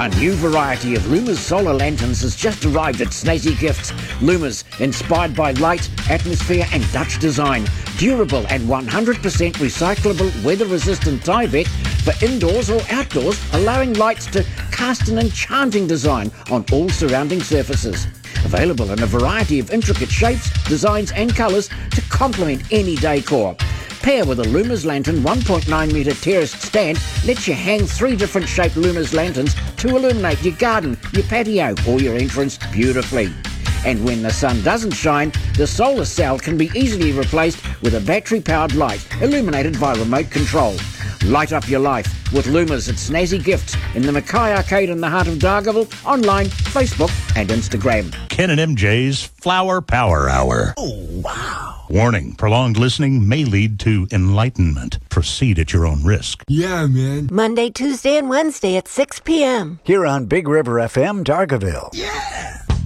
A new variety of Luma's solar lanterns has just arrived at Snazzy Gifts. Luma's, inspired by light, atmosphere and Dutch design. Durable and 100% recyclable, weather-resistant Tyvek for indoors or outdoors, allowing lights to cast an enchanting design on all surrounding surfaces. Available in a variety of intricate shapes, designs and colours to complement any decor. Pair with a Luma's Lantern 1.9 metre terraced stand lets you hang 3 different shaped Luma's lanterns to illuminate your garden, your patio or your entrance beautifully. And when the sun doesn't shine, the solar cell can be easily replaced with a battery-powered light illuminated by remote control. Light up your life with Luma's at Snazzy Gifts in the Mackay Arcade in the heart of Dargaville, online, Facebook and Instagram. Ken and MJ's Flower Power Hour. Oh, wow. Warning, prolonged listening may lead to enlightenment. Proceed at your own risk. Yeah, man. Monday, Tuesday, and Wednesday at 6 p.m. Here on Big River FM, Dargaville. Yeah.